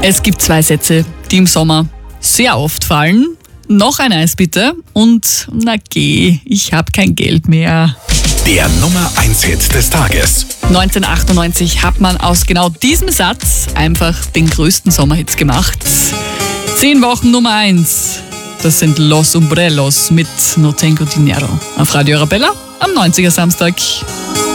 Es gibt 2 Sätze, die im Sommer sehr oft fallen. Noch ein Eis bitte und na geh, ich hab kein Geld mehr. Der Nummer 1 Hit des Tages. 1998 hat man aus genau diesem Satz einfach den größten Sommerhit gemacht. 10 Wochen Nummer 1. Das sind Los Umbrellos mit No Tengo Dinero. Auf Radio Arabella am 90er Samstag.